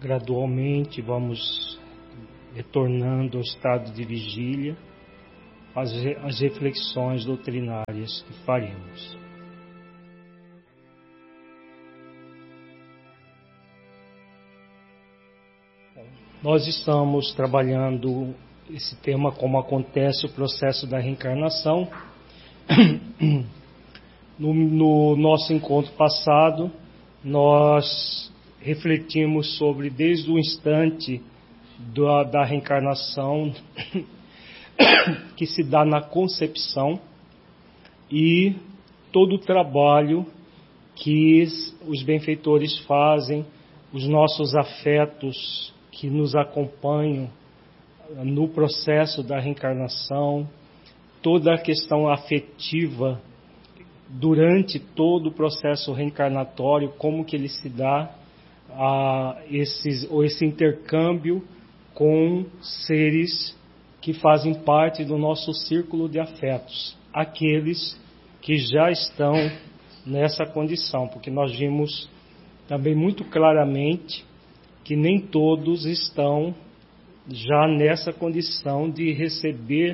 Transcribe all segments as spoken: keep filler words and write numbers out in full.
Gradualmente vamos retornando ao estado de vigília, as, as reflexões doutrinárias que faremos. Nós estamos trabalhando esse tema, como acontece o processo da reencarnação. No, no nosso encontro passado, nós refletimos sobre, desde o instante da, da reencarnação, que se dá na concepção, e todo o trabalho que os benfeitores fazem, os nossos afetos que nos acompanham no processo da reencarnação, toda a questão afetiva durante todo o processo reencarnatório, como que ele se dá, a esses, ou esse intercâmbio com seres que fazem parte do nosso círculo de afetos, aqueles que já estão nessa condição, porque nós vimos também muito claramente que nem todos estão já nessa condição de receber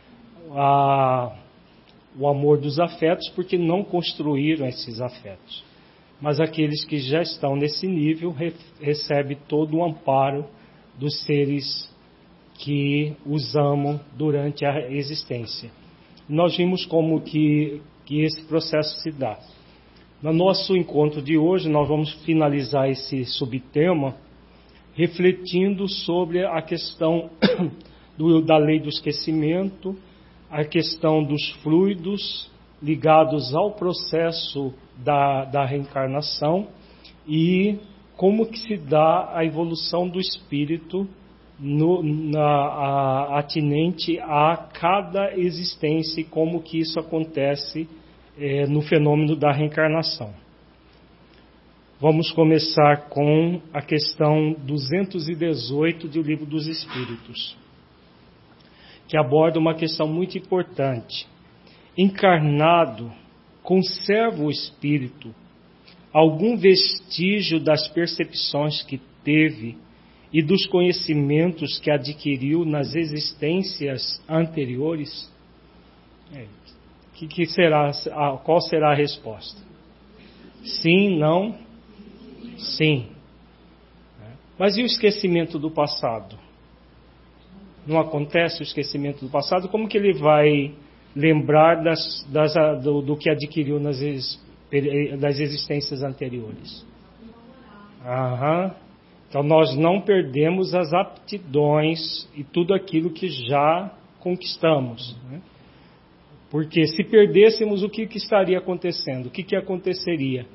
a, o amor dos afetos, porque não construíram esses afetos. Mas aqueles que já estão nesse nível re, recebem todo o amparo dos seres que os amam durante a existência. Nós vimos como que, que esse processo se dá. No nosso encontro de hoje, nós vamos finalizar esse subtema refletindo sobre a questão do, da lei do esquecimento, a questão dos fluidos ligados ao processo da, da reencarnação e como que se dá a evolução do espírito no, na, a, atinente a cada existência e como que isso acontece é, no fenômeno da reencarnação. Vamos começar com a questão duzentos e dezoito do Livro dos Espíritos, que aborda uma questão muito importante. Encarnado, conserva o espírito algum vestígio das percepções que teve e dos conhecimentos que adquiriu nas existências anteriores? É, que, que será, qual será a resposta? Sim, não? Sim. Mas e o esquecimento do passado? Não acontece o esquecimento do passado? Como que ele vai lembrar das, das, do, do que adquiriu nas das existências anteriores? Aham. Então nós não perdemos as aptidões e tudo aquilo que já conquistamos, né? Porque se perdêssemos, o que, que estaria acontecendo? O que, que aconteceria?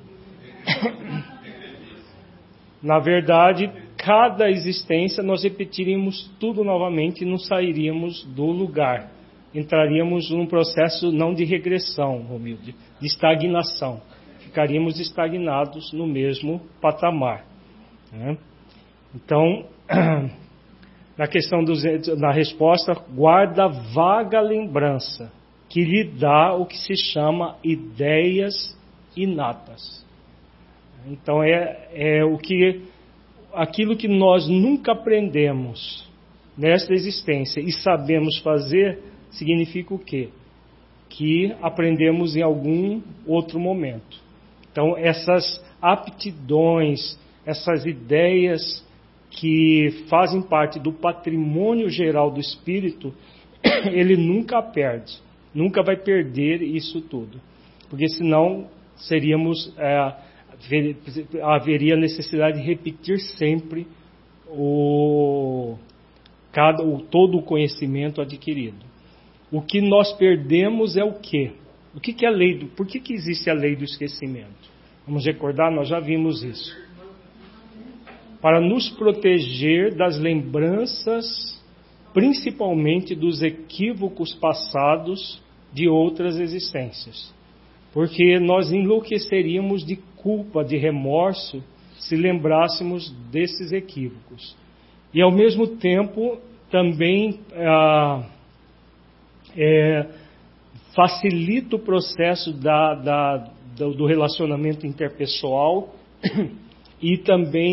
Na verdade, cada existência nós repetiríamos tudo novamente e não sairíamos do lugar. Entraríamos num processo não de regressão, Romildo, de estagnação. Ficaríamos estagnados no mesmo patamar, né? Então, na questão do, na resposta, guarda vaga lembrança, que lhe dá o que se chama ideias inatas. Então é, é o que, aquilo que nós nunca aprendemos nesta existência e sabemos fazer, significa o quê? Que aprendemos em algum outro momento. Então essas aptidões, essas ideias que fazem parte do patrimônio geral do espírito, ele nunca perde, nunca vai perder isso tudo, porque senão seríamos... É, haveria necessidade de repetir sempre o, cada, o, todo o conhecimento adquirido. O que nós perdemos é o quê? O que, que é a lei do, por que, que existe a lei do esquecimento? Vamos recordar, nós já vimos isso. Para nos proteger das lembranças, principalmente dos equívocos passados de outras existências. Porque nós enlouqueceríamos de culpa, de remorso, se lembrássemos desses equívocos. E ao mesmo tempo também ah, é, facilita o processo da, da, do relacionamento interpessoal e também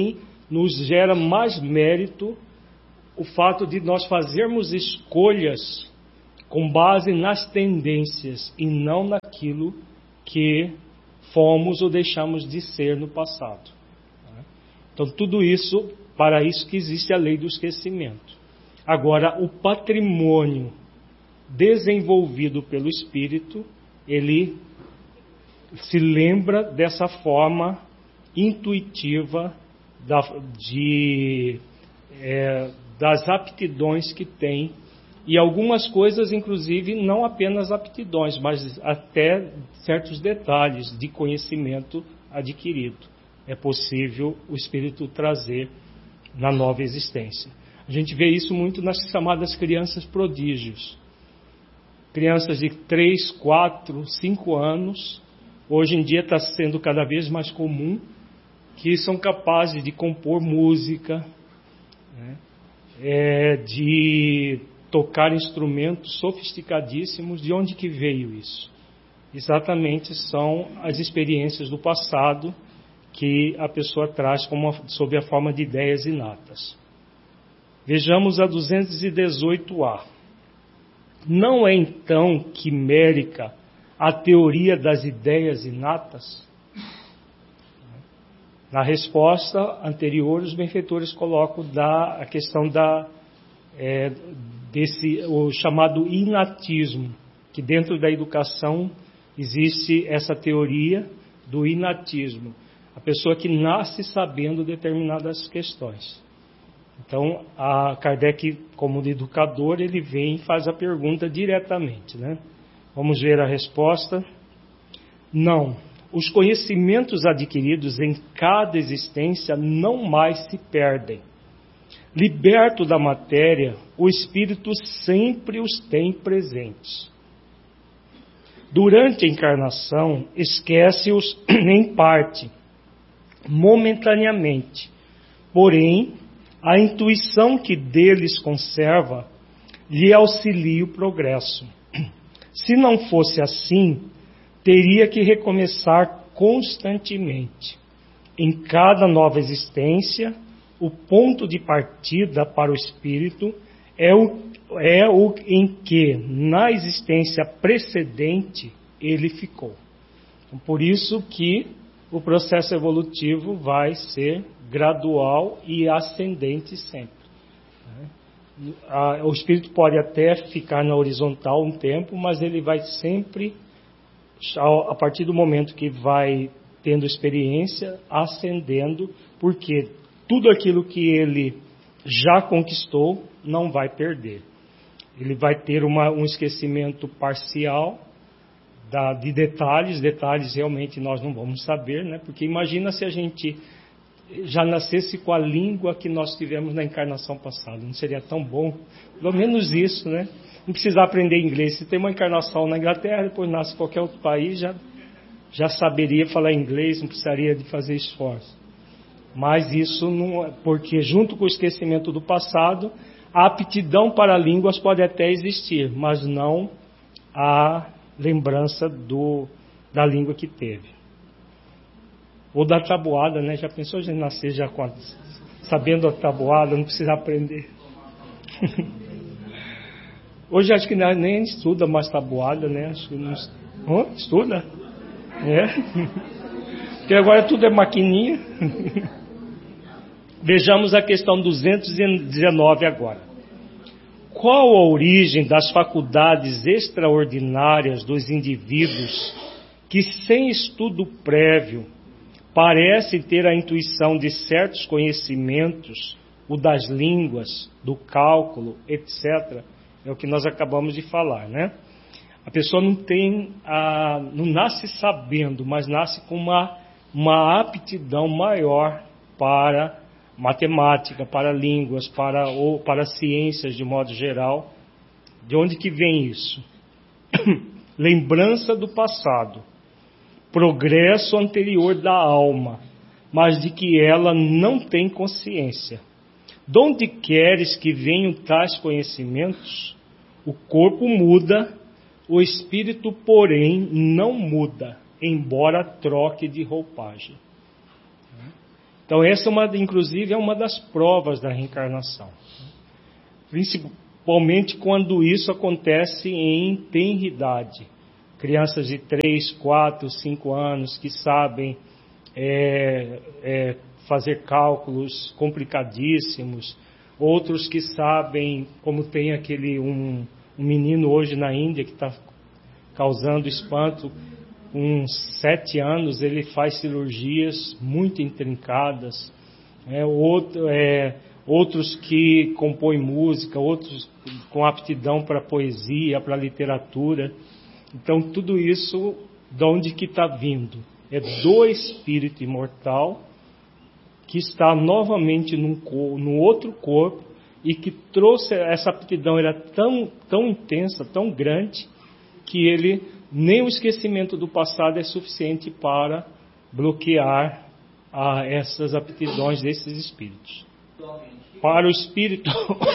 nos gera mais mérito o fato de nós fazermos escolhas com base nas tendências e não naquilo que fomos ou deixamos de ser no passado. Então, tudo isso, para isso que existe a lei do esquecimento. Agora, o patrimônio desenvolvido pelo Espírito, ele se lembra dessa forma intuitiva da, de, é, das aptidões que tem, e algumas coisas, inclusive, não apenas aptidões, mas até certos detalhes de conhecimento adquirido. É possível o Espírito trazer na nova existência. A gente vê isso muito nas chamadas crianças prodígios. Crianças de três, quatro, cinco anos, hoje em dia está sendo cada vez mais comum, que são capazes de compor música, né, é, de tocar instrumentos sofisticadíssimos. De onde que veio isso? Exatamente são as experiências do passado que a pessoa traz como, sob a forma de ideias inatas. Vejamos a duzentos e dezoito A. Não é então quimérica a teoria das ideias inatas? Na resposta anterior, os benfeitores colocam da, a questão da, é, desse, o chamado inatismo, que dentro da educação existe essa teoria do inatismo. A pessoa que nasce sabendo determinadas questões. Então, a Kardec, como educador, ele vem e faz a pergunta diretamente, né? Vamos ver a resposta. Não. Os conhecimentos adquiridos em cada existência não mais se perdem. Liberto da matéria, o espírito sempre os tem presentes. Durante a encarnação, esquece-os em parte, momentaneamente. Porém, a intuição que deles conserva lhe auxilia o progresso. Se não fosse assim, teria que recomeçar constantemente. Em cada nova existência, o ponto de partida para o espírito é o, é o em que, na existência precedente, ele ficou. Então, por isso que o processo evolutivo vai ser gradual e ascendente sempre. O espírito pode até ficar na horizontal um tempo, mas ele vai sempre, a partir do momento que vai tendo experiência, ascendendo, porque tudo aquilo que ele já conquistou não vai perder. Ele vai ter uma, um esquecimento parcial da, de detalhes, detalhes realmente nós não vamos saber, né? Porque imagina se a gente já nascesse com a língua que nós tivemos na encarnação passada. Não seria tão bom? Pelo menos isso, né? Não precisar aprender inglês. Se tem uma encarnação na Inglaterra, depois nasce em qualquer outro país, já, já saberia falar inglês, não precisaria de fazer esforço. Mas isso não é, porque junto com o esquecimento do passado, a aptidão para línguas pode até existir, mas não a lembrança do, da língua que teve. Ou da tabuada, né? Já pensou a gente nascer já com a, sabendo a tabuada, não precisa aprender. Hoje acho que nem estuda mais tabuada, né? Acho que não oh, estuda. É. Porque agora tudo é maquininha. Vejamos a questão duzentos e dezenove agora. Qual a origem das faculdades extraordinárias dos indivíduos que, sem estudo prévio, parecem ter a intuição de certos conhecimentos, o das línguas, do cálculo, etcétera? É o que nós acabamos de falar, né? A pessoa não tem, a, não nasce sabendo, mas nasce com uma, uma aptidão maior para matemática, para línguas, para, ou para ciências de modo geral. De onde que vem isso? Lembrança do passado, progresso anterior da alma, mas de que ela não tem consciência. De onde queres que venham tais conhecimentos? O corpo muda, o espírito, porém, não muda, embora troque de roupagem. Então essa é uma, inclusive, é uma das provas da reencarnação. Principalmente quando isso acontece em tenridade. Crianças de três, quatro, cinco anos que sabem é, é, fazer cálculos complicadíssimos, outros que sabem, como tem aquele um, um menino hoje na Índia que está causando espanto, com sete anos ele faz cirurgias muito intrincadas, é, outro, é, outros que compõem música, outros com aptidão para poesia, para literatura. Então tudo isso, de onde que está vindo? É do espírito imortal que está novamente num, num outro corpo e que trouxe essa aptidão, era tão, tão intensa, tão grande, que ele, nem o esquecimento do passado é suficiente para bloquear a, essas aptidões desses espíritos. Para o espírito,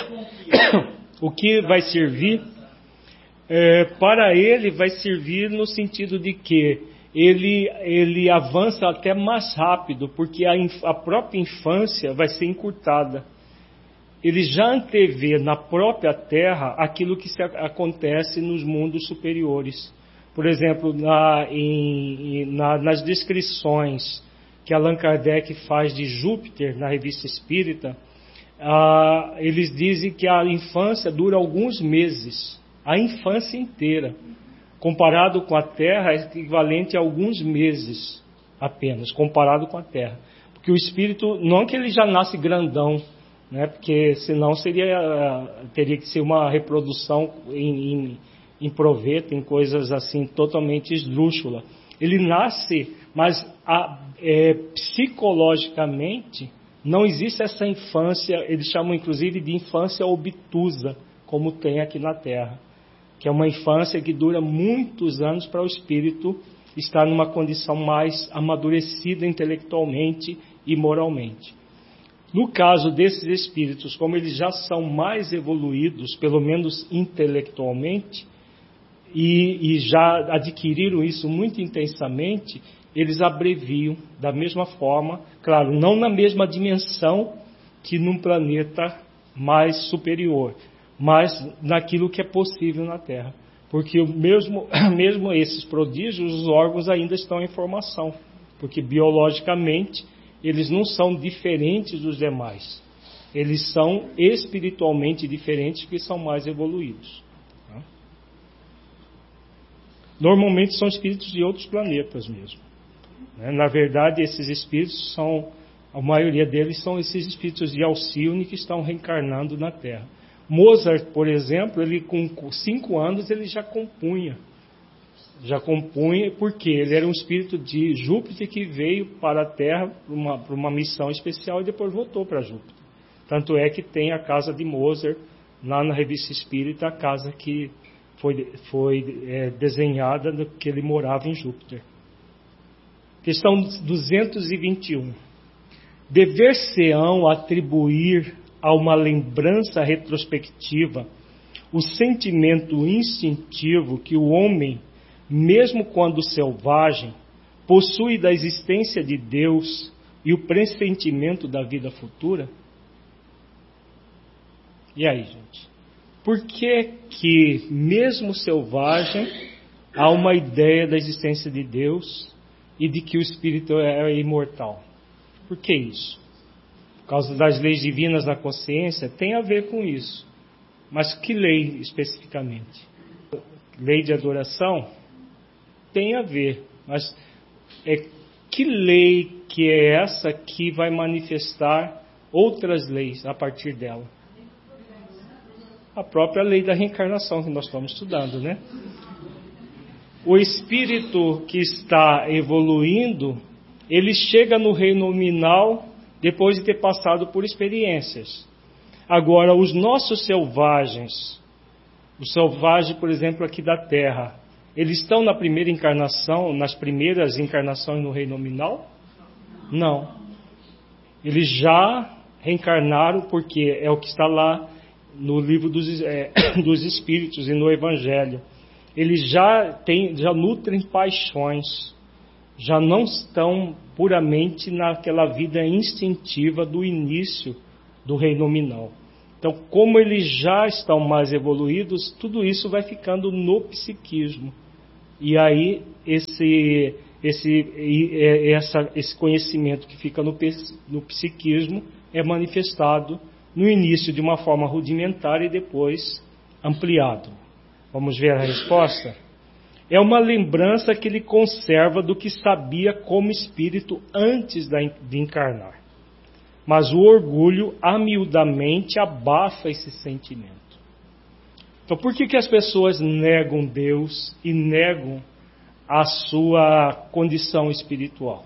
o que vai servir, é, para ele vai servir no sentido de que Ele, ele avança até mais rápido, porque a, a própria infância vai ser encurtada. Ele já antevê na própria Terra aquilo que se, acontece nos mundos superiores. Por exemplo, na, em, na, nas descrições que Allan Kardec faz de Júpiter na Revista Espírita, ah, eles dizem que a infância dura alguns meses, a infância inteira. Comparado com a Terra, é equivalente a alguns meses apenas, comparado com a Terra. Porque o espírito, não que ele já nasce grandão, né? Porque senão seria, teria que ser uma reprodução em, em, em proveta, em coisas assim totalmente esdrúxula. Ele nasce, mas a, é, psicologicamente não existe essa infância, eles chamam inclusive de infância obtusa, como tem aqui na Terra. Que é uma infância que dura muitos anos para o espírito estar numa condição mais amadurecida intelectualmente e moralmente. No caso desses espíritos, como eles já são mais evoluídos, pelo menos intelectualmente, e, e já adquiriram isso muito intensamente, eles abreviam da mesma forma, claro, não na mesma dimensão que num planeta mais superior, mas naquilo que é possível na Terra. Porque mesmo, mesmo esses prodígios, os órgãos ainda estão em formação, porque biologicamente eles não são diferentes dos demais. Eles são espiritualmente diferentes, porque são mais evoluídos. Normalmente são espíritos de outros planetas mesmo. Na verdade, esses espíritos são, a maioria deles são esses espíritos de Alcione que estão reencarnando na Terra. Mozart, por exemplo, ele com cinco anos ele já compunha. Já compunha porque ele era um espírito de Júpiter que veio para a Terra para uma, para uma missão especial e depois voltou para Júpiter. Tanto é que tem a casa de Mozart lá na Revista Espírita, a casa que foi, foi é, desenhada que ele morava em Júpiter. Questão duzentos e vinte e um. Dever-se-ão atribuir a uma lembrança retrospectiva o sentimento instintivo que o homem, mesmo quando selvagem, possui da existência de Deus e o pressentimento da vida futura? E aí, gente? Por que que, mesmo selvagem, há uma ideia da existência de Deus e de que o espírito é imortal? Por que isso? Por causa das leis divinas da consciência? Tem a ver com isso. Mas que lei especificamente? Lei de adoração? Tem a ver. Mas é, que lei que é essa que vai manifestar outras leis a partir dela? A própria lei da reencarnação que nós estamos estudando, né? O espírito que está evoluindo, ele chega no reino nominal depois de ter passado por experiências. Agora, os nossos selvagens, o selvagem, por exemplo, aqui da Terra, eles estão na primeira encarnação, nas primeiras encarnações no reino nominal? Não. Eles já reencarnaram, porque é o que está lá no livro dos, é, dos Espíritos e no Evangelho. Eles já, têm, já nutrem paixões. já não estão puramente naquela vida instintiva do início do reino nominal. Então, como eles já estão mais evoluídos, tudo isso vai ficando no psiquismo. E aí, esse, esse, essa, esse conhecimento que fica no, no psiquismo é manifestado no início de uma forma rudimentar e depois ampliado. Vamos ver a resposta? É uma lembrança que ele conserva do que sabia como espírito antes de encarnar. Mas o orgulho amiudamente abafa esse sentimento. Então, por que que as pessoas negam Deus e negam a sua condição espiritual?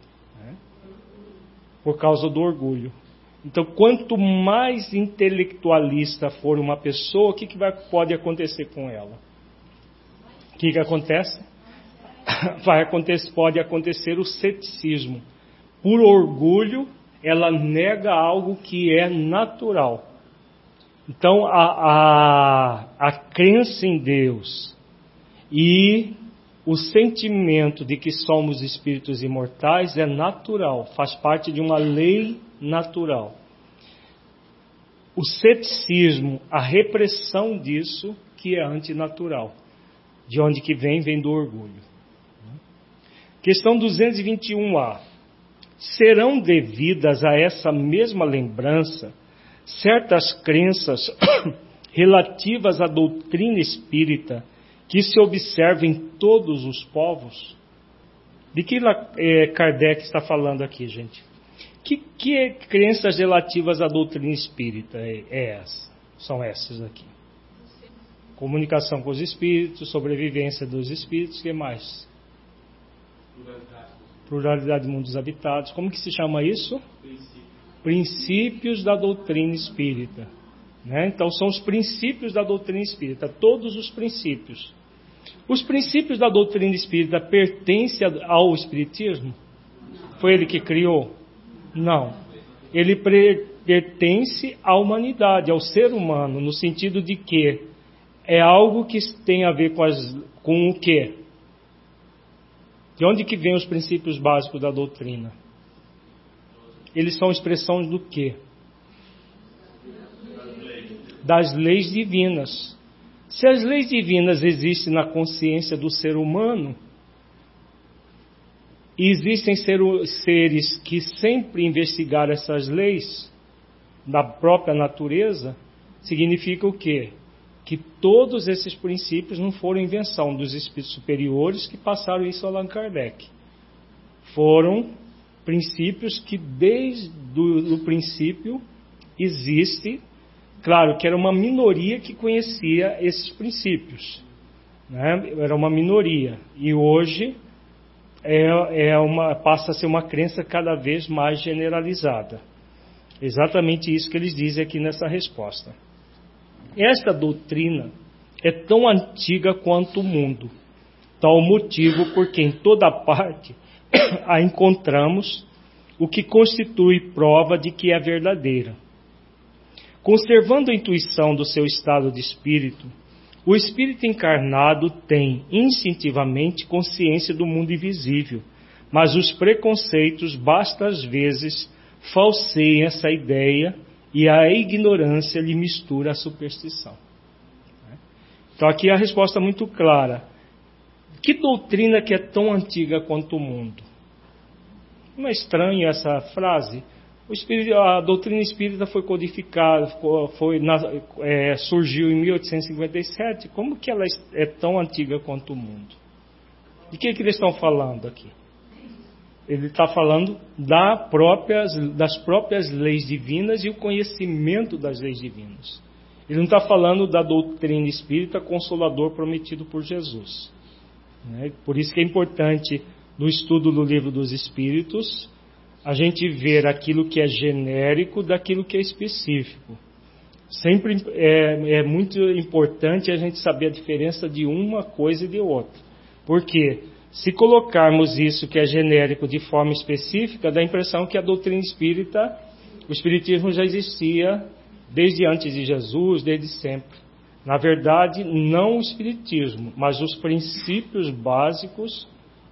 Por causa do orgulho. Então, quanto mais intelectualista for uma pessoa, o que, que vai, pode acontecer com ela? O que, que acontece? Vai acontecer, pode acontecer o ceticismo. Por orgulho, ela nega algo que é natural. Então, a, a, a crença em Deus e o sentimento de que somos espíritos imortais é natural, faz parte de uma lei natural. O ceticismo, a repressão disso, que é antinatural. De onde que vem? Vem do orgulho. Questão duzentos e vinte e um A. Serão devidas a essa mesma lembrança certas crenças relativas à doutrina espírita que se observa em todos os povos? De que é, Kardec está falando aqui, gente? Que, que é crenças relativas à doutrina espírita é, é essa? São essas aqui. Comunicação com os espíritos, sobrevivência dos espíritos, o que mais? Pluralidade. Pluralidade de mundos habitados. Como que se chama isso? Princípio. Princípios da doutrina espírita. Né? Então são os princípios da doutrina espírita, todos os princípios. Os princípios da doutrina espírita pertencem ao espiritismo? Foi ele que criou? Não. Ele pertence à humanidade, ao ser humano, no sentido de que é algo que tem a ver com, as, com o quê? De onde que vem os princípios básicos da doutrina? Eles são expressões do quê? Das leis divinas. Se as leis divinas existem na consciência do ser humano, e existem ser, seres que sempre investigaram essas leis da própria natureza, significa o quê? Que todos esses princípios não foram invenção dos espíritos superiores que passaram isso a Allan Kardec. Foram princípios que desde o princípio existe, claro que era uma minoria que conhecia esses princípios, né? Era uma minoria, e hoje é, é uma, passa a ser uma crença cada vez mais generalizada. Exatamente isso que eles dizem aqui nessa resposta. Esta doutrina é tão antiga quanto o mundo, tal motivo porque em toda parte a encontramos, o que constitui prova de que é verdadeira. Conservando a intuição do seu estado de espírito, o espírito encarnado tem instintivamente consciência do mundo invisível, mas os preconceitos basta às vezes falseiem essa ideia e a ignorância lhe mistura a superstição. Então aqui a resposta é muito clara. Que doutrina que é tão antiga quanto o mundo? Não é estranha essa frase? O espírito, a doutrina espírita foi codificada, foi, é, surgiu em mil oitocentos e cinquenta e sete. Como que ela é tão antiga quanto o mundo? De que, que eles estão falando aqui? Ele está falando da próprias, das próprias leis divinas e o conhecimento das leis divinas. Ele não está falando da doutrina espírita consolador prometido por Jesus. Né? Por isso que é importante, no estudo do Livro dos Espíritos, a gente ver aquilo que é genérico daquilo que é específico. Sempre é, é muito importante a gente saber a diferença de uma coisa e de outra. Por quê? Se colocarmos isso que é genérico de forma específica, dá a impressão que a doutrina espírita, o espiritismo já existia desde antes de Jesus, desde sempre. Na verdade, não o espiritismo, mas os princípios básicos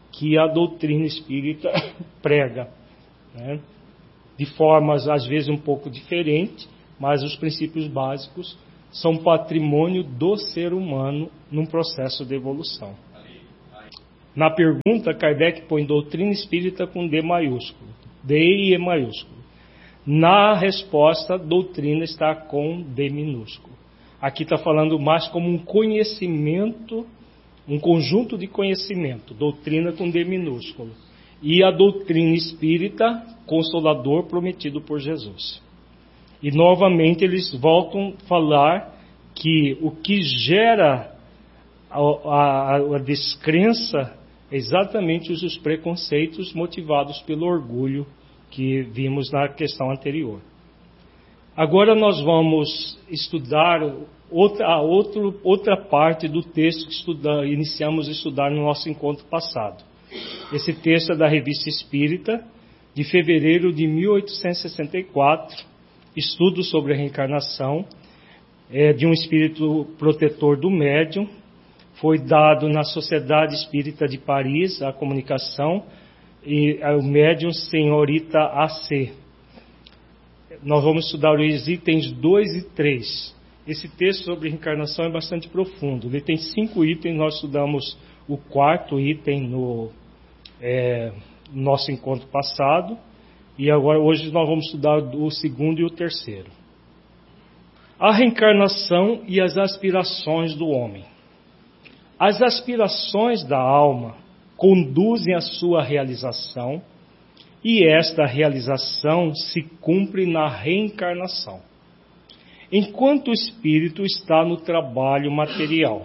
que a doutrina espírita prega, né? De formas às vezes um pouco diferentes, mas os princípios básicos são patrimônio do ser humano num processo de evolução. Na pergunta, Kardec põe doutrina espírita com D maiúsculo, D e E maiúsculo. Na resposta, doutrina está com D minúsculo. Aqui está falando mais como um conhecimento, um conjunto de conhecimento, doutrina com D minúsculo. E a doutrina espírita, consolador prometido por Jesus. E novamente eles voltam a falar que o que gera a, a, a descrença é exatamente os preconceitos motivados pelo orgulho que vimos na questão anterior. Agora nós vamos estudar outra, outro, outra parte do texto que estuda, iniciamos a estudar no nosso encontro passado. Esse texto é da Revista Espírita, de fevereiro de mil oitocentos e sessenta e quatro, estudo sobre a reencarnação, é, de um espírito protetor do médium, foi dado na Sociedade Espírita de Paris, a comunicação, e o médium senhorita A C. Nós vamos estudar os itens dois e três. Esse texto sobre reencarnação é bastante profundo. Ele tem cinco itens, nós estudamos o quarto item no é, nosso encontro passado. E agora hoje nós vamos estudar o segundo e o terceiro. A reencarnação e as aspirações do homem. As aspirações da alma conduzem à sua realização, e esta realização se cumpre na reencarnação, enquanto o espírito está no trabalho material.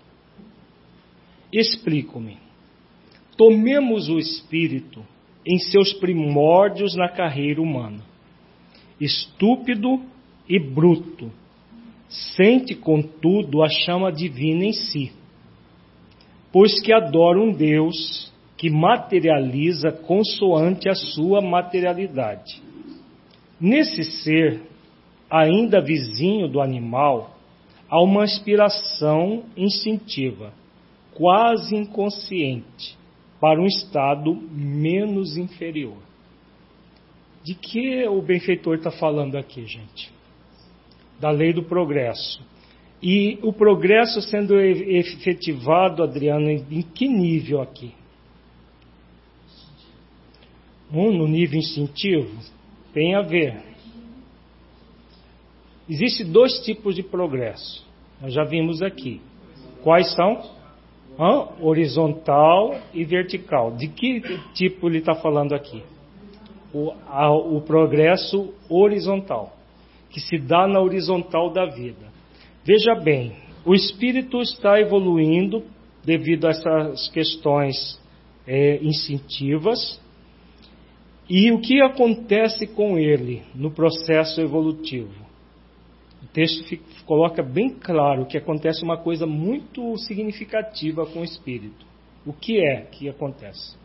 Explico-me. Tomemos o espírito em seus primórdios na carreira humana. Estúpido e bruto, sente, contudo, a chama divina em si, pois que adora um Deus que materializa consoante a sua materialidade. Nesse ser, ainda vizinho do animal, há uma aspiração instintiva, quase inconsciente, para um estado menos inferior. De que o benfeitor está falando aqui, gente? Da lei do progresso. E o progresso sendo efetivado, Adriano, em que nível aqui? Um, no nível instintivo? Tem a ver. Existem dois tipos de progresso. Nós já vimos aqui. Quais são? Hã? Horizontal e vertical. De que tipo ele está falando aqui? O, a, o progresso horizontal, que se dá na horizontal da vida. Veja bem, o espírito está evoluindo devido a essas questões é, instintivas. E o que acontece com ele no processo evolutivo? O texto fica, coloca bem claro que acontece uma coisa muito significativa com o espírito. O que é que acontece?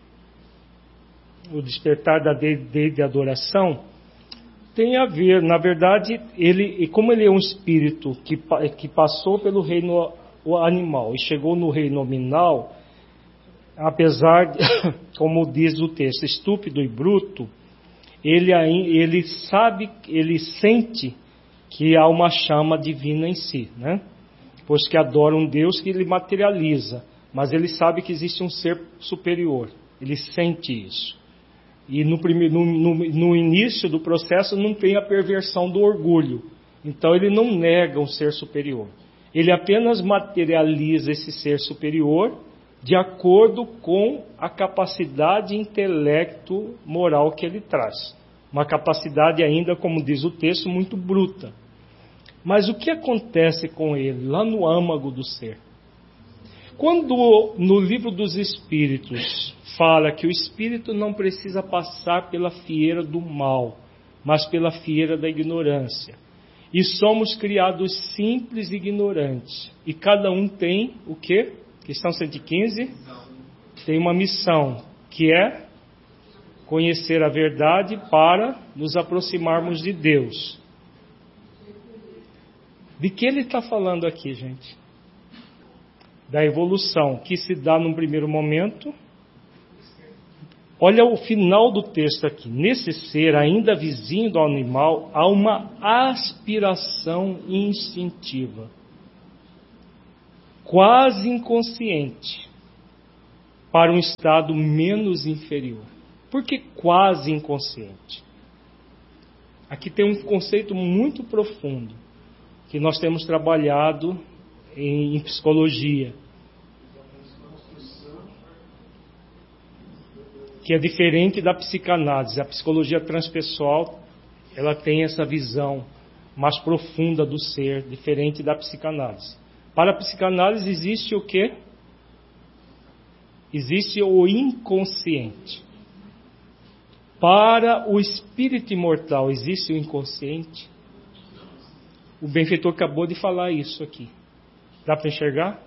O despertar da de, de, de adoração tem a ver, na verdade, ele, como ele é um espírito que, que passou pelo reino animal e chegou no reino nominal, apesar, de, como diz o texto, estúpido e bruto, ele, ele sabe, ele sente que há uma chama divina em si, né? Pois que adora um Deus que ele materializa, mas ele sabe que existe um ser superior, ele sente isso. E no, primeiro, no, no, no início do processo não tem a perversão do orgulho, então ele não nega um ser superior, ele apenas materializa esse ser superior de acordo com a capacidade intelecto moral que ele traz. Uma capacidade ainda, como diz o texto, muito bruta. Mas o que acontece com ele lá no âmago do ser? Quando no livro dos Espíritos fala que o espírito não precisa passar pela fieira do mal, mas pela fieira da ignorância, e somos criados simples e ignorantes, e cada um tem o quê? Questão cento e quinze, tem uma missão, que é conhecer a verdade para nos aproximarmos de Deus. De que ele está falando aqui, gente? Da evolução, que se dá num primeiro momento Olha o final do texto aqui. Nesse ser, ainda vizinho do animal, há uma aspiração instintiva, quase inconsciente, para um estado menos inferior. Por que quase inconsciente? Aqui tem um conceito muito profundo, que nós temos trabalhado em, em psicologia, que é diferente da psicanálise. A psicologia transpessoal, ela tem essa visão mais profunda do ser, diferente da psicanálise. Para a psicanálise existe o quê? Existe o inconsciente. Para o espírito imortal existe o inconsciente? O benfeitor acabou de falar isso aqui. Dá para enxergar?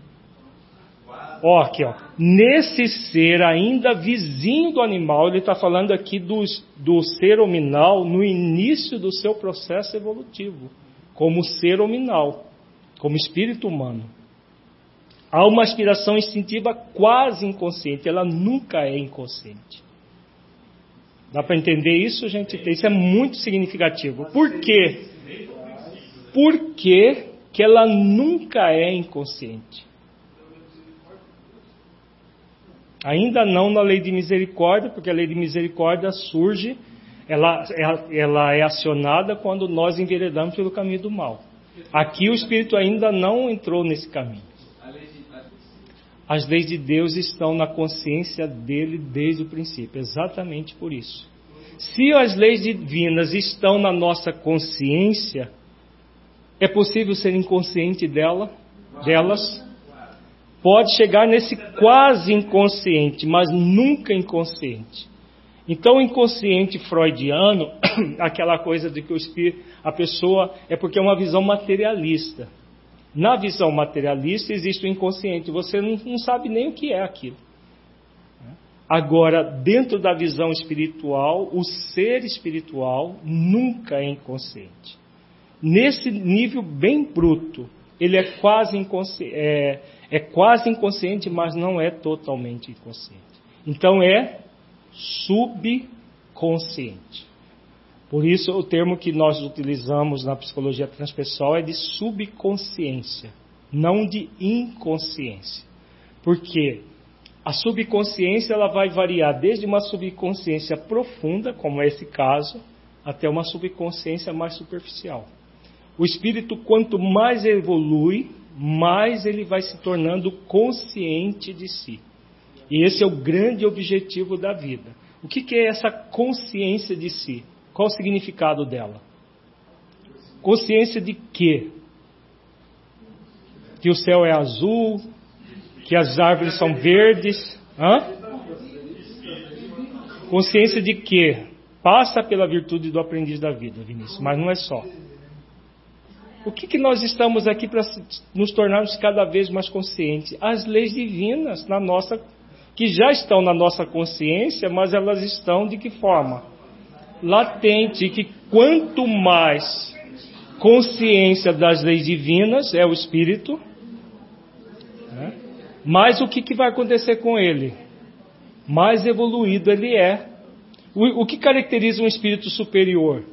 Ó, aqui, ó. Nesse ser ainda vizinho do animal, ele está falando aqui do, do ser hominal no início do seu processo evolutivo, como ser hominal, como espírito humano. Há uma aspiração instintiva quase inconsciente, ela nunca é inconsciente. Dá para entender isso, gente? Isso é muito significativo. Por quê? Por que que ela nunca é inconsciente? Ainda não na lei de misericórdia, porque a lei de misericórdia surge, ela, ela é acionada quando nós enveredamos pelo caminho do mal. Aqui o Espírito ainda não entrou nesse caminho. As leis de Deus estão na consciência dele desde o princípio, exatamente por isso. Se as leis divinas estão na nossa consciência, é possível ser inconsciente dela, delas? Pode chegar nesse quase inconsciente, mas nunca inconsciente. Então, o inconsciente freudiano, aquela coisa de que o espírito, a pessoa é porque é uma visão materialista. Na visão materialista existe o inconsciente, você não, não sabe nem o que é aquilo. Agora, dentro da visão espiritual, o ser espiritual nunca é inconsciente. Nesse nível bem bruto, ele é quase inconsciente, é, é quase inconsciente, mas não é totalmente inconsciente. Então é subconsciente. Por isso, o termo que nós utilizamos na psicologia transpessoal é de subconsciência, não de inconsciência. Por quê? A subconsciência ela vai variar desde uma subconsciência profunda, como é esse caso, até uma subconsciência mais superficial. O espírito, quanto mais evolui, mais ele vai se tornando consciente de si. E esse é o grande objetivo da vida. O que, que é essa consciência de si? Qual o significado dela? Consciência de quê? Que o céu é azul, que as árvores são verdes. Hã? Consciência de quê? Passa pela virtude do aprendiz da vida, Vinícius, mas não é só. O que, que nós estamos aqui para nos tornarmos cada vez mais conscientes? As leis divinas na nossa, que já estão na nossa consciência, mas elas estão de que forma? Latente, que quanto mais consciência das leis divinas é o espírito, né? Mais o que, que vai acontecer com ele? Mais evoluído ele é. O, o que caracteriza um espírito superior?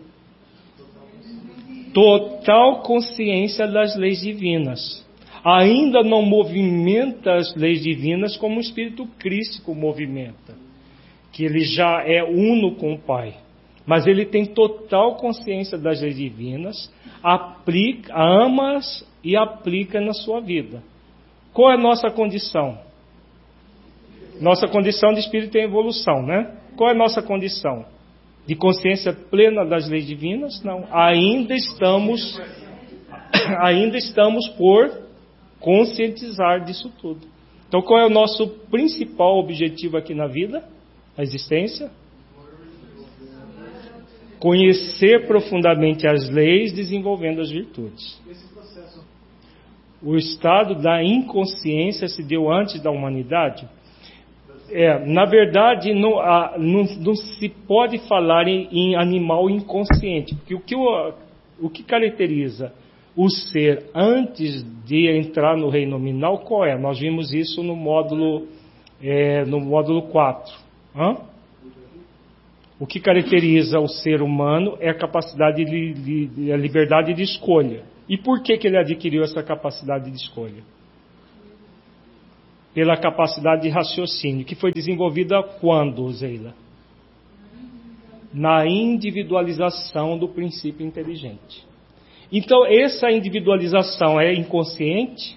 Total consciência das leis divinas. Ainda não movimenta as leis divinas como o espírito crístico movimenta, que ele já é uno com o Pai. Mas ele tem total consciência das leis divinas, aplica, ama-as e aplica na sua vida. Qual é a nossa condição? Nossa condição de espírito em evolução, né? Qual é a nossa condição? De consciência plena das leis divinas? Não. Ainda estamos, ainda estamos por conscientizar disso tudo. Então, qual é o nosso principal objetivo aqui na vida? A existência? Conhecer profundamente as leis, desenvolvendo as virtudes. O estado da inconsciência se deu antes da humanidade? É, na verdade, não, a, não, não se pode falar em, em animal inconsciente, porque o que, o, o que caracteriza o ser antes de entrar no reino nominal, qual é? Nós vimos isso no módulo, é, no módulo quatro. Hã? O que caracteriza o ser humano é a capacidade de, de a liberdade de escolha. E por que que ele adquiriu essa capacidade de escolha? Pela capacidade de raciocínio, que foi desenvolvida quando, Zeila? Na individualização do princípio inteligente. Então, essa individualização é inconsciente?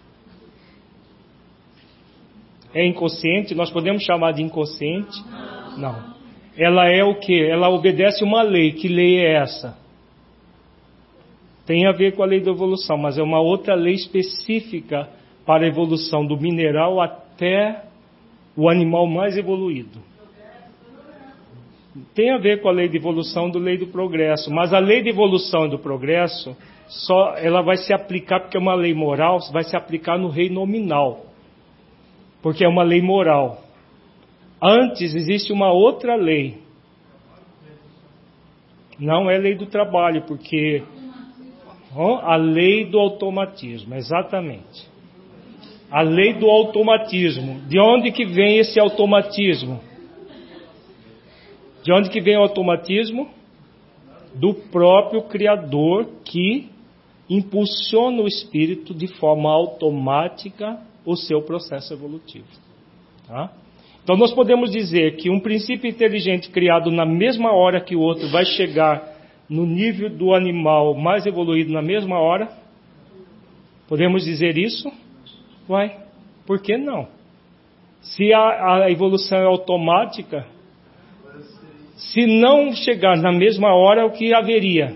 É inconsciente? Nós podemos chamar de inconsciente? Não. Ela é o quê? Ela obedece uma lei. Que lei é essa? Tem a ver com a lei da evolução, mas é uma outra lei específica para a evolução do mineral até o animal mais evoluído. Tem a ver com a lei de evolução do lei do progresso, mas a lei de evolução e do progresso, só, ela vai se aplicar, porque é uma lei moral, vai se aplicar no reino nominal, porque é uma lei moral. Antes existe uma outra lei, não é lei do trabalho, porque ó, a lei do automatismo, exatamente. A lei do automatismo. De onde que vem esse automatismo? De onde que vem o automatismo? Do próprio Criador, que impulsiona o espírito de forma automática o seu processo evolutivo. Tá? Então nós podemos dizer que um princípio inteligente criado na mesma hora que o outro vai chegar no nível do animal mais evoluído na mesma hora? Podemos dizer isso? Vai. Por que não? Se a, a evolução é automática, se não chegar na mesma hora, o que haveria?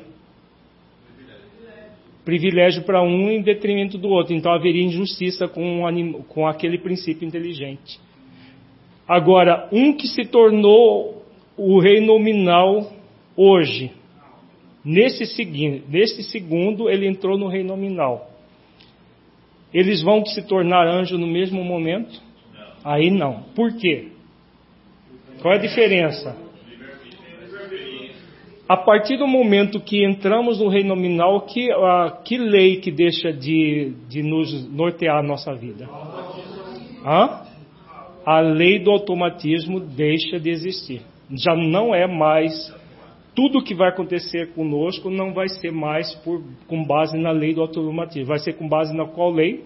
Privilégio para um em detrimento do outro. Então haveria injustiça com, um anim, com aquele princípio inteligente. Agora, um que se tornou o rei nominal hoje, nesse, segui, nesse segundo ele entrou no rei nominal. Eles vão se tornar anjo no mesmo momento? Não. Aí não. Por quê? Qual é a diferença? A partir do momento que entramos no reino nominal, que, a, que lei que deixa de, de nos nortear a nossa vida? Hã? A lei do automatismo deixa de existir. Já não é mais... Tudo que vai acontecer conosco não vai ser mais por, com base na lei do automatismo. Vai ser com base na qual lei?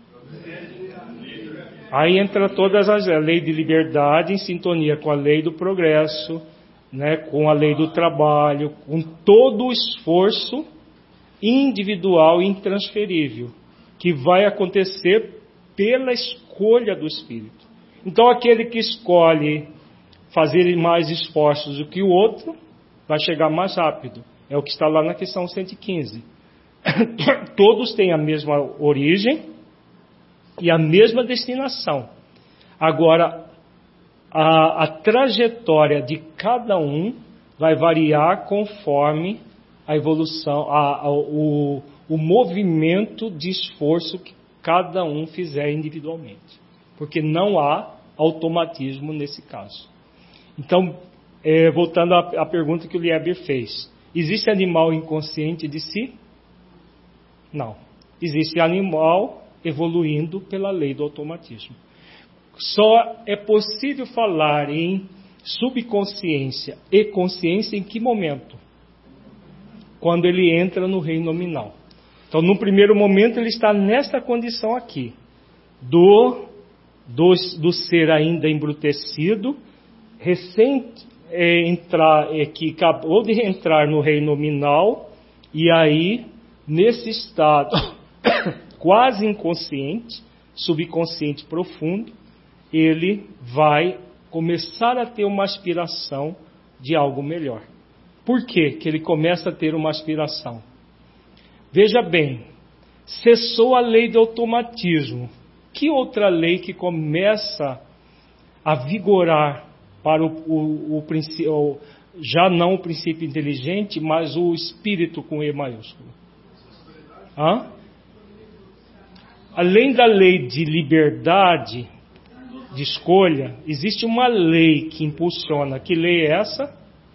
Aí entra todas as... A lei de liberdade em sintonia com a lei do progresso, né, com a lei do trabalho, com todo o esforço individual e intransferível, que vai acontecer pela escolha do espírito. Então aquele que escolhe fazer mais esforços do que o outro, vai chegar mais rápido. É o que está lá na questão cento e quinze. Todos têm a mesma origem e a mesma destinação. Agora, a, a trajetória de cada um vai variar conforme a evolução, a, a, o, o movimento de esforço que cada um fizer individualmente. Porque não há automatismo nesse caso. Então, É, voltando à, à pergunta que o Lieber fez. Existe animal inconsciente de si? Não. Existe animal evoluindo pela lei do automatismo. Só é possível falar em subconsciência e consciência em que momento? Quando ele entra no reino nominal. Então, no primeiro momento, ele está nesta condição aqui. Do, do, do ser ainda embrutecido, recente, É entrar, é, que acabou de entrar no reino nominal, e aí, nesse estado quase inconsciente, subconsciente profundo, ele vai começar a ter uma aspiração de algo melhor. Por que que ele começa a ter uma aspiração? Veja bem, cessou a lei do automatismo. Que outra lei que começa a vigorar para o, o, o princípio, já não o princípio inteligente, mas o espírito com E maiúsculo? Hã? Além da lei de liberdade, de escolha, existe uma lei que impulsiona. Que lei é essa?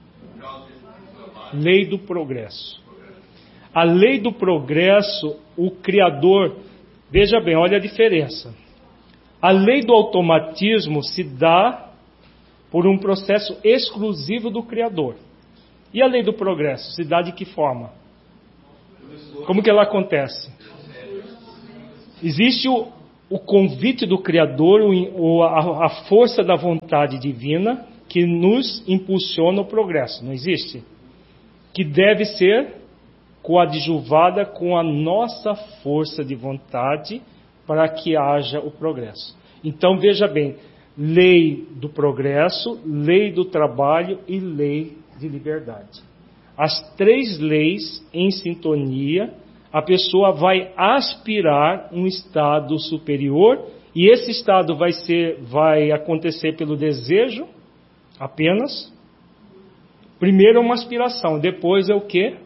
Lei do progresso. A lei do progresso, o Criador, veja bem, olha a diferença. A lei do automatismo se dá por um processo exclusivo do Criador. E a lei do progresso se dá de que forma? Como que ela acontece? Existe o, o convite do Criador, o, a, a força da vontade divina que nos impulsiona o progresso, não existe? Que deve ser coadjuvada com a nossa força de vontade para que haja o progresso. Então veja bem, lei do progresso, lei do trabalho e lei de liberdade. As três leis em sintonia, a pessoa vai aspirar um estado superior e esse estado vai ser, vai acontecer pelo desejo apenas. Primeiro é uma aspiração, depois é o quê?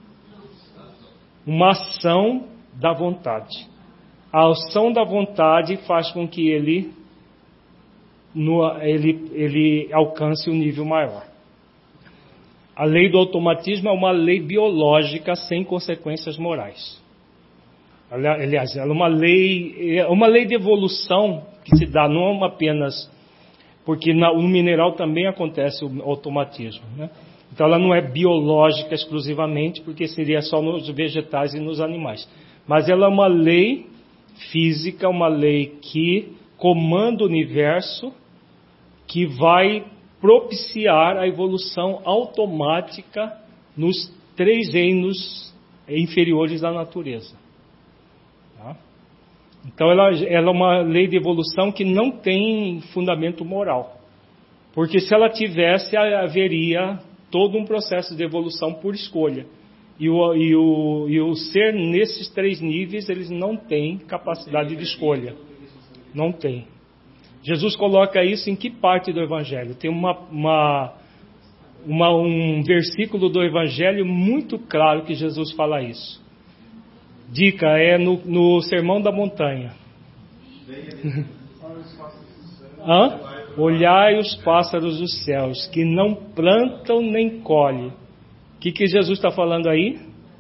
Uma ação da vontade. A ação da vontade faz com que ele, no, ele, ele alcance um nível maior. A lei do automatismo é uma lei biológica sem consequências morais. Aliás, ela é uma lei, é uma lei de evolução que se dá não apenas porque no mineral também acontece o automatismo, né? Então ela não é biológica exclusivamente, porque seria só nos vegetais e nos animais. Mas ela é uma lei física, uma lei que comanda o universo, que vai propiciar a evolução automática nos três reinos inferiores da natureza. Tá? Então ela, ela é uma lei de evolução que não tem fundamento moral. Porque se ela tivesse, haveria todo um processo de evolução por escolha. E o, e, o, e o ser nesses três níveis, eles não têm capacidade de escolha. Não tem. Jesus coloca isso em que parte do Evangelho? Tem uma, uma, uma, um versículo do Evangelho muito claro que Jesus fala isso. Dica, é no, no Sermão da Montanha. Hã? Olhai os pássaros dos céus, que não plantam nem colhem. O que, que Jesus está falando aí?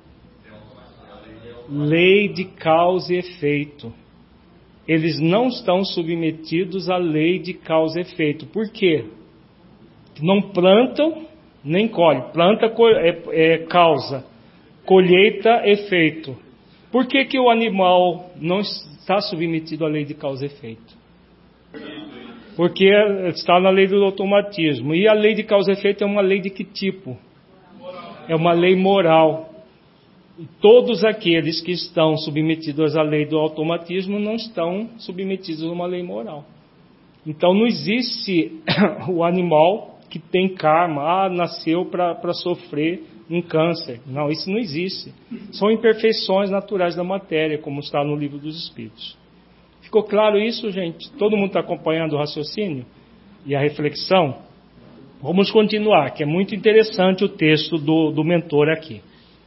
Lei de causa e efeito. Eles não estão submetidos à lei de causa e efeito. Por quê? Não plantam nem colhem. Planta é, é causa, colheita, efeito. Por que, que o animal não está submetido à lei de causa e efeito? Porque está na lei do automatismo. E a lei de causa e efeito é uma lei de que tipo? É uma lei moral. E todos aqueles que estão submetidos à lei do automatismo não estão submetidos a uma lei moral. Então não existe o animal que tem karma, ah, nasceu para sofrer um câncer. Não, isso não existe. São imperfeições naturais da matéria, como está no Livro dos Espíritos. Ficou claro isso, gente? Todo mundo está acompanhando o raciocínio e a reflexão? Vamos continuar, que é muito interessante o texto do, do mentor aqui.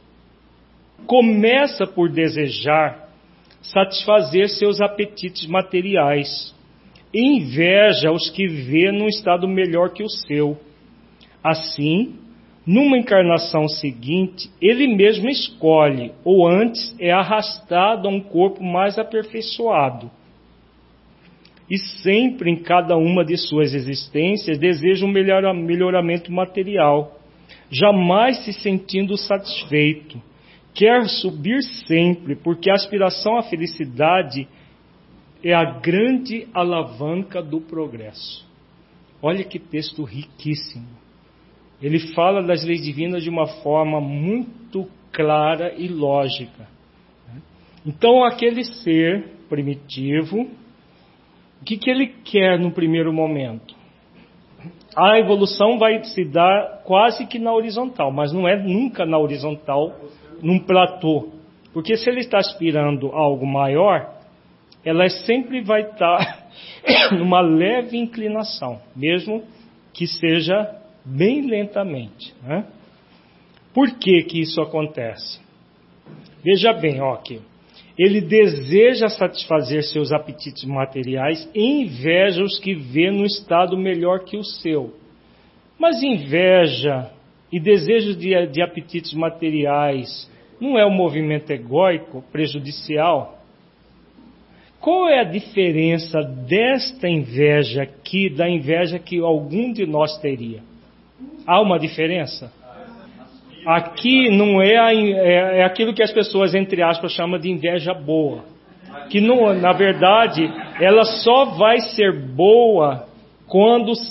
Começa por desejar satisfazer seus apetites materiais. Inveja os que vê num estado melhor que o seu. Assim, numa encarnação seguinte, ele mesmo escolhe, ou antes é arrastado a um corpo mais aperfeiçoado. E sempre em cada uma de suas existências deseja um melhoramento material, jamais se sentindo satisfeito. Quer subir sempre, porque a aspiração à felicidade é a grande alavanca do progresso. Olha que texto riquíssimo. Ele fala das leis divinas de uma forma muito clara e lógica. Então, aquele ser primitivo, o que, que ele quer no primeiro momento? A evolução vai se dar quase que na horizontal, mas não é nunca na horizontal, num platô. Porque se ele está aspirando a algo maior, ela sempre vai estar numa leve inclinação, mesmo que seja bem lentamente, né? Por que que isso acontece? Veja bem, ó, aqui. Ele deseja satisfazer seus apetites materiais e inveja os que vê no estado melhor que o seu. Mas inveja e desejo de, de apetites materiais não é um movimento egóico, prejudicial? Qual é a diferença desta inveja aqui da inveja que algum de nós teria? Há uma diferença? Aqui não é, a, é, é aquilo que as pessoas, entre aspas, chamam de inveja boa. Que, não, na verdade, ela só vai ser boa quando